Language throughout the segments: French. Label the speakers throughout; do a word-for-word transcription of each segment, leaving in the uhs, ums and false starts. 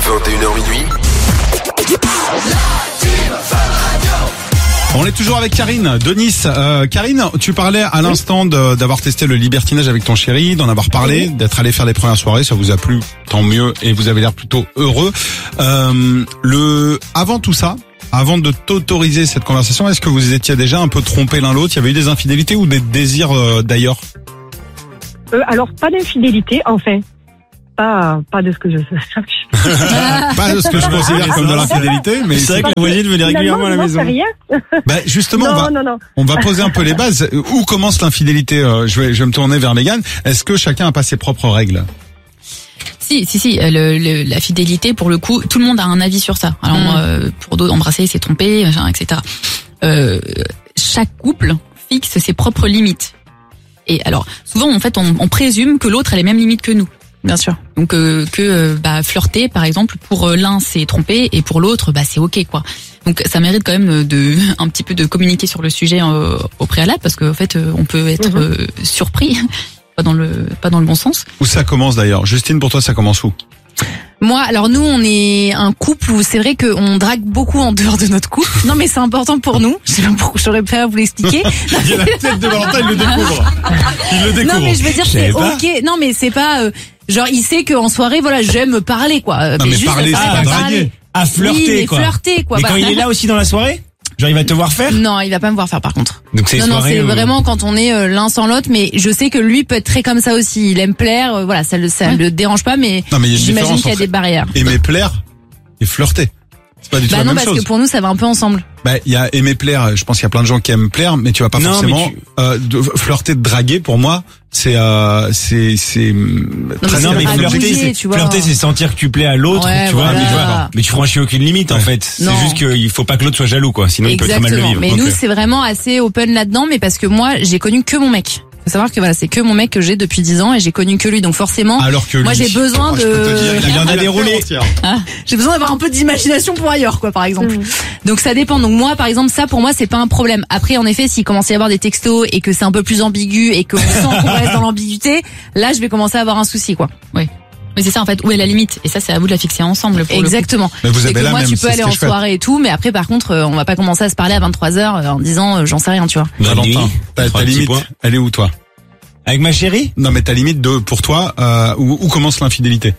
Speaker 1: vingt et une heures minuit.
Speaker 2: On est toujours avec Karine de Nice. Euh, Karine, tu parlais à l'instant de, d'avoir testé le libertinage avec ton chéri, d'en avoir parlé, d'être allé faire les premières soirées. Ça vous a plu, tant mieux, et vous avez l'air plutôt heureux. Euh, le, avant tout ça, avant de t'autoriser cette conversation, est-ce que vous étiez déjà un peu trompés l'un l'autre? Il y avait eu des infidélités ou des désirs euh, d'ailleurs?
Speaker 3: euh, Alors, pas d'infidélité, enfin. Pas, pas de ce que je sache.
Speaker 2: Pas de ce que je considère comme de l'infidélité, mais
Speaker 4: c'est vrai que la voisine venait régulièrement à la maison.
Speaker 3: Rien.
Speaker 2: Bah justement,
Speaker 3: non,
Speaker 2: on, va,
Speaker 3: non, non.
Speaker 2: on va poser un peu les bases. Où commence l'infidélité? euh, je, vais, je vais me tourner vers Mégane. Est-ce que chacun a pas ses propres règles?
Speaker 5: Si, si, si. Le, le, la fidélité, pour le coup, tout le monde a un avis sur ça. Alors, mmh. euh, pour d'autres, embrasser, c'est tromper, et cetera. Euh, chaque couple fixe ses propres limites. Et alors, souvent, en fait, on, on présume que l'autre a les mêmes limites que nous. Bien sûr. Donc euh, que euh, bah flirter par exemple pour l'un c'est tromper et pour l'autre bah c'est ok quoi. Donc ça mérite quand même de un petit peu de communiquer sur le sujet euh, au préalable parce qu'en fait euh, on peut être euh, surpris pas dans le pas dans le bon sens.
Speaker 2: Où ça commence d'ailleurs? Justine, pour toi ça commence où?
Speaker 6: Moi, alors nous, on est un couple où c'est vrai qu'on drague beaucoup en dehors de notre couple. Non, mais c'est important pour nous. Je sais pas pourquoi j'aurais pas à vous l'expliquer.
Speaker 2: Il y a la tête de Valentin, il le découvre. Il le découvre.
Speaker 6: Non, mais je veux dire,
Speaker 4: Je
Speaker 6: c'est
Speaker 4: savais pas.
Speaker 6: ok. Non, mais c'est pas euh, genre il sait qu'en soirée, voilà, j'aime parler quoi.
Speaker 2: Non, mais
Speaker 6: juste,
Speaker 2: parler,
Speaker 6: ça,
Speaker 2: c'est
Speaker 6: ça,
Speaker 2: pas
Speaker 6: parler.
Speaker 2: draguer.
Speaker 4: À flirter,
Speaker 6: oui, mais
Speaker 4: quoi.
Speaker 6: flirter quoi.
Speaker 4: Mais
Speaker 6: Bah,
Speaker 4: quand il est là aussi dans la soirée, genre il va te voir faire.
Speaker 6: Non, il va pas me voir faire par contre.
Speaker 4: Donc c'est
Speaker 6: Non, non,
Speaker 4: soirée
Speaker 6: c'est
Speaker 4: où-
Speaker 6: vraiment quand on est euh, l'un sans l'autre. Mais je sais que lui peut être très comme ça aussi. Il aime plaire, euh, voilà, ça le ça
Speaker 5: Ouais.
Speaker 6: le dérange pas. Mais
Speaker 2: Non, mais il y a une
Speaker 6: j'imagine
Speaker 2: différence
Speaker 6: qu'il y a
Speaker 2: entre
Speaker 6: des barrières.
Speaker 2: aimer plaire et flirter. C'est pas du tout
Speaker 6: Bah
Speaker 2: la
Speaker 6: non,
Speaker 2: même
Speaker 6: parce
Speaker 2: chose.
Speaker 6: que pour nous, ça va un peu ensemble.
Speaker 2: Bah, il y a aimer plaire. Je pense qu'il y a plein de gens qui aiment plaire, mais tu vas pas
Speaker 4: Non,
Speaker 2: forcément
Speaker 4: mais tu-
Speaker 2: euh, de, flirter, de draguer. Pour moi, c'est euh, c'est c'est très
Speaker 4: Non mais
Speaker 6: pas
Speaker 4: flirter,
Speaker 6: abuser,
Speaker 4: c'est
Speaker 6: tu vois.
Speaker 4: flirter, c'est sentir que tu plais à l'autre,
Speaker 6: Ouais,
Speaker 4: tu vois.
Speaker 6: voilà.
Speaker 4: Mais, tu vois, mais tu franchis aucune limite en
Speaker 2: Ouais.
Speaker 4: fait. C'est
Speaker 6: Non.
Speaker 4: juste qu'il faut pas que l'autre soit jaloux quoi, sinon il peut très mal le
Speaker 6: Exactement.
Speaker 4: vivre.
Speaker 6: Mais
Speaker 4: Ok.
Speaker 6: nous, c'est vraiment assez open là-dedans, mais parce que moi, j'ai connu que mon mec. Faut savoir que voilà, c'est que mon mec que j'ai depuis dix ans et j'ai connu que lui, donc forcément,
Speaker 2: Alors que
Speaker 6: moi
Speaker 2: lui,
Speaker 6: j'ai besoin
Speaker 2: oh,
Speaker 6: de,
Speaker 2: je peux te dire,
Speaker 4: Il en a
Speaker 2: la
Speaker 4: déroulé.
Speaker 2: terre entière.
Speaker 6: j'ai besoin d'avoir un peu d'imagination pour ailleurs, quoi, par exemple.
Speaker 3: Mmh.
Speaker 6: Donc ça dépend. Donc moi, par exemple, ça pour moi, c'est pas un problème. Après, en effet, s'il commence à y avoir des textos et que c'est un peu plus ambigu et qu'on sent qu'on reste dans l'ambiguïté, là, je vais commencer à avoir un souci, quoi.
Speaker 5: Mais c'est ça en fait, où est la limite? Et ça c'est à vous de la fixer ensemble pour le coup.
Speaker 6: Exactement.
Speaker 2: Mais vous
Speaker 6: C'est
Speaker 2: avez
Speaker 6: que
Speaker 2: la
Speaker 6: moi,
Speaker 2: même,
Speaker 6: tu
Speaker 2: c'est
Speaker 6: peux
Speaker 2: ce
Speaker 6: aller
Speaker 2: qui
Speaker 6: en
Speaker 2: est chouette.
Speaker 6: soirée et tout, mais après, par contre, euh, on va pas commencer à se parler à vingt-trois heures euh, en disant, euh, j'en sais rien, tu vois.
Speaker 2: Valentin,
Speaker 4: Nuit,
Speaker 2: ta,
Speaker 4: trois
Speaker 2: ta
Speaker 4: petits
Speaker 2: limite,
Speaker 4: points.
Speaker 2: elle est où toi?
Speaker 4: Avec ma chérie?
Speaker 2: Non, mais ta limite de pour toi, euh, où, où commence l'infidélité?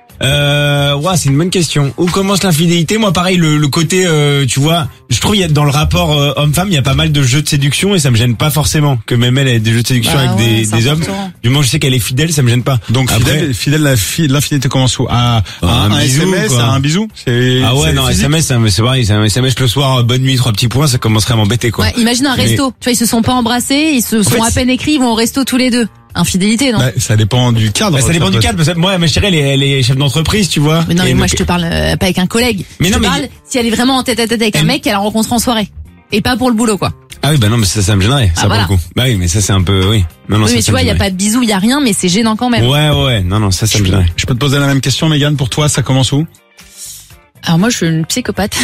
Speaker 4: Euh, ouais, c'est une bonne question. Où commence l'infidélité? Moi, pareil, le, le côté, euh, tu vois, je trouve il y a dans le rapport euh, homme-femme, il y a pas mal de jeux de séduction et ça me gêne pas forcément que même elle ait des jeux de séduction
Speaker 6: Bah
Speaker 4: avec
Speaker 6: ouais,
Speaker 4: des,
Speaker 6: c'est
Speaker 4: des hommes.
Speaker 6: important.
Speaker 4: Du moment où je sais qu'elle est fidèle, ça me gêne pas.
Speaker 2: Donc
Speaker 4: Après-
Speaker 2: fidèle, fidèle la fi- l'infidélité commence où? À, à
Speaker 4: Un
Speaker 2: un,
Speaker 4: bisou,
Speaker 2: S M S,
Speaker 4: quoi.
Speaker 2: à un bisou? C'est,
Speaker 4: Ah ouais,
Speaker 2: c'est
Speaker 4: non,
Speaker 2: physique.
Speaker 4: S M S, ça me- c'est pareil, c'est un S M S le soir, bonne nuit, trois petits points, ça commencerait à m'embêter, quoi.
Speaker 6: Ouais, imagine un
Speaker 4: Mais-
Speaker 6: resto. Tu vois, ils se sont pas embrassés, ils se sont
Speaker 4: fait,
Speaker 6: à peine écrits, ils vont au resto tous les deux. Infidélité, non?
Speaker 2: Bah, ça dépend du cadre.
Speaker 4: Bah, ça dépend du
Speaker 2: peut-
Speaker 4: cadre, parce que moi, ma chérie, elle est, elle est chef d'entreprise, tu vois.
Speaker 6: Mais non,
Speaker 4: Et
Speaker 6: mais moi
Speaker 4: donc-
Speaker 6: je te parle euh, pas avec un collègue.
Speaker 4: Mais
Speaker 6: je
Speaker 4: non,
Speaker 6: te
Speaker 4: mais-
Speaker 6: parle si elle est vraiment en tête à tête avec un
Speaker 4: Elle-
Speaker 6: mec qu'elle a rencontré en soirée. Et pas pour le boulot, quoi.
Speaker 4: Ah oui, bah non, mais ça, ça me gênerait, ça
Speaker 6: Ah, voilà.
Speaker 4: pour le coup. Bah oui, mais ça, c'est un peu, oui. Non, non,
Speaker 6: Oui,
Speaker 4: ça,
Speaker 6: mais
Speaker 4: ça
Speaker 6: tu
Speaker 4: me
Speaker 6: vois, il y a
Speaker 4: gênerait.
Speaker 6: pas de bisous, il y a rien, mais c'est gênant quand même.
Speaker 4: Ouais, ouais, non, non, ça, ça me gênerait.
Speaker 2: Je peux te poser la même question, Mégane, pour toi, ça commence où?
Speaker 5: Alors moi je suis une psychopathe.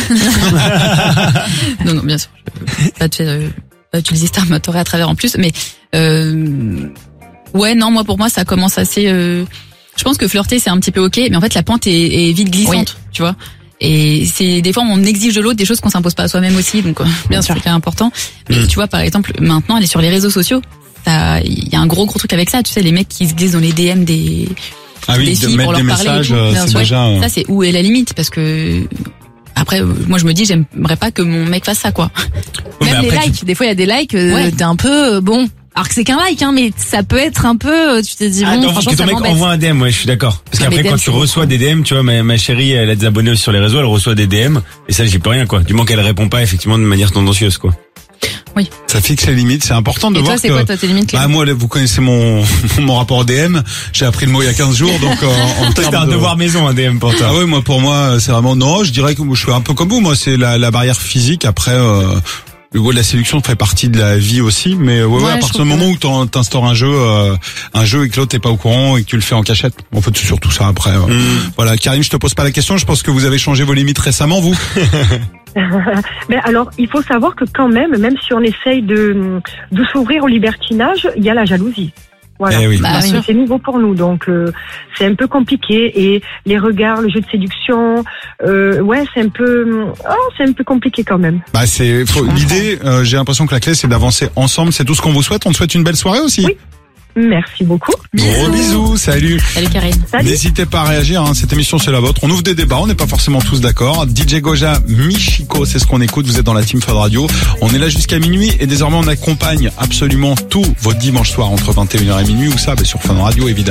Speaker 5: non non bien sûr. Je peux pas te faire euh, pas utiliser Starmatory à travers en plus, mais euh, ouais non moi pour moi ça commence assez. Euh, je pense que flirter c'est un petit peu ok, mais en fait la pente est, est vite glissante, tu vois. Et c'est des fois on exige de l'autre des choses qu'on s'impose pas à soi-même aussi, donc euh, bien sûr c'est important. Mais
Speaker 4: Mm.
Speaker 5: tu vois par exemple maintenant elle est sur les réseaux sociaux. Ça, il y a un gros gros truc avec ça, tu sais les mecs qui se glissent dans les D M des
Speaker 2: Ah oui,
Speaker 5: des
Speaker 2: de
Speaker 5: filles
Speaker 2: mettre
Speaker 5: pour
Speaker 2: des
Speaker 5: leur parler et
Speaker 2: messages,
Speaker 5: tout.
Speaker 2: euh,
Speaker 5: Bien
Speaker 2: c'est
Speaker 5: sûr.
Speaker 2: déjà. euh,
Speaker 5: Ça c'est où est la limite parce que après euh, moi je me dis j'aimerais pas que mon mec fasse ça quoi.
Speaker 4: Ouais,
Speaker 6: Même
Speaker 4: mais
Speaker 6: les
Speaker 4: après, tu-
Speaker 6: likes, des fois il y a des likes, euh,
Speaker 5: Ouais.
Speaker 6: t'es un peu euh, bon. Alors que c'est qu'un like, hein, mais ça peut être un peu. euh, Tu te dis bon,
Speaker 4: Attends, faut
Speaker 6: franchement
Speaker 4: que ton
Speaker 6: ça
Speaker 4: mec
Speaker 6: m'embête.
Speaker 4: envoie un D M, ouais, je suis d'accord. Parce
Speaker 6: Non, mais
Speaker 4: qu'après,
Speaker 6: D M,
Speaker 4: quand tu
Speaker 6: c'est
Speaker 4: reçois des D M, tu vois, ma, ma chérie, elle a des abonnés aussi sur les réseaux, elle reçoit des D M, et ça, j'y peux rien, quoi. Du moment qu'elle répond pas, effectivement, de manière tendancieuse, quoi.
Speaker 2: Ça fixe les limites. C'est important de
Speaker 6: Et
Speaker 2: voir
Speaker 6: toi, c'est
Speaker 2: que.
Speaker 6: quoi toi tes limites
Speaker 2: Bah,
Speaker 6: là
Speaker 2: moi, vous connaissez mon mon rapport D M. J'ai appris le mot il y a quinze jours, donc euh, en
Speaker 4: Toi,
Speaker 2: termes
Speaker 4: t'as un
Speaker 2: de-
Speaker 4: devoir maison, un D M pour toi.
Speaker 2: Ah ouais, moi pour moi c'est vraiment non. Je dirais que je suis un peu comme vous. Moi c'est la, la barrière physique. Après, euh, le goût de la séduction fait partie de la vie aussi. Mais ouais, ouais,
Speaker 6: Ouais,
Speaker 2: à
Speaker 6: je
Speaker 2: partir du
Speaker 6: trouve
Speaker 2: moment où t'en- t'installes un jeu, euh, un jeu et que l'autre t'es pas au courant et que tu le fais en cachette. En fait, c'est surtout ça après. euh.
Speaker 4: Mm.
Speaker 2: Voilà, Karine, je te pose pas la question. Je pense que vous avez changé vos limites récemment, vous.
Speaker 3: Mais alors, il faut savoir que quand même, même si on essaye de, de s'ouvrir au libertinage, il y a la jalousie. Voilà.
Speaker 2: Eh oui.
Speaker 5: Bah,
Speaker 3: Parce
Speaker 5: bien
Speaker 3: que
Speaker 5: sûr.
Speaker 3: c'est nouveau pour nous, donc euh, c'est un peu compliqué. Et les regards, le jeu de séduction, euh, ouais, c'est un peu, oh, c'est un peu compliqué quand même.
Speaker 2: Bah c'est faut- l'idée. euh, j'ai l'impression que la clé c'est d'avancer ensemble. C'est tout ce qu'on vous souhaite. On te souhaite une belle soirée aussi.
Speaker 3: Oui. Merci beaucoup.
Speaker 2: Gros bisous. Salut.
Speaker 5: Salut Karine.
Speaker 3: Salut.
Speaker 2: N'hésitez pas à réagir, hein, cette émission c'est la vôtre. On ouvre des débats, on n'est pas forcément tous d'accord. D J Goja, Michiko, c'est ce qu'on écoute, vous êtes dans la team Fun Radio. On est là jusqu'à minuit et désormais on accompagne absolument tous vos dimanches soirs entre vingt et une heures et minuit ou ça, bah, sur Fun Radio évidemment.